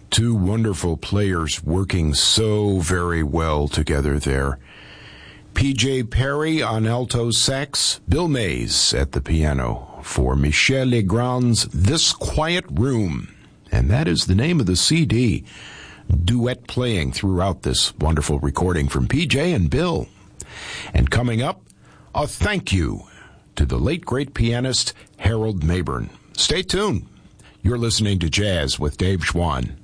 Two wonderful players working so very well together there. P.J. Perry on alto sax, Bill Mays at the piano for Michel Legrand's This Quiet Room. And that is the name of the CD. Duet playing throughout this wonderful recording from P.J. and Bill. And coming up, a thank you to the late great pianist Harold Mabern. Stay tuned. You're listening to Jazz with Dave Schwann.